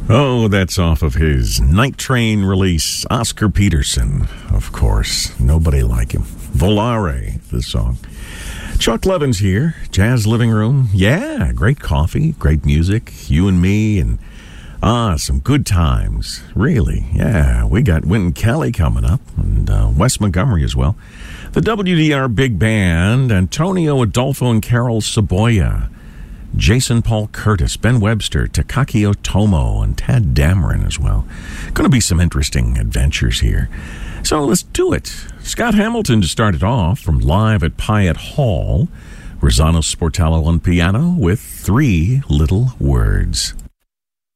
Oh, that's off of his Night Train release. Oscar Peterson, of course. Nobody like him. Volare, the song. Chuck Levins here, Jazz Living Room. Yeah, great coffee, great music, you and me, and some good times. Really, yeah. We got Wynton Kelly coming up, and Wes Montgomery as well. The WDR Big Band, Antonio Adolfo and Carol Saboya. Jason Paul Curtis, Ben Webster, Takaki Otomo, and Tad Dameron as well. Going to be some interesting adventures here. So let's do it. Scott Hamilton to start it off from Live at Pyatt Hall. Rosano Sportello on piano with 3 Little Words.